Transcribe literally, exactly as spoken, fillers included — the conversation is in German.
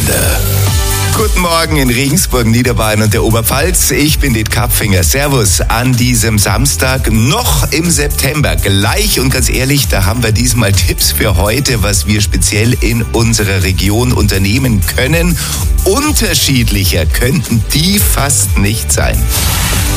Stunde. Guten Morgen in Regensburg, Niederbayern und der Oberpfalz. Ich bin Dietmar Kapfinger. Servus an diesem Samstag, noch im September. Gleich und ganz ehrlich, da haben wir diesmal Tipps für heute, was wir speziell in unserer Region unternehmen können. Unterschiedlicher könnten die fast nicht sein.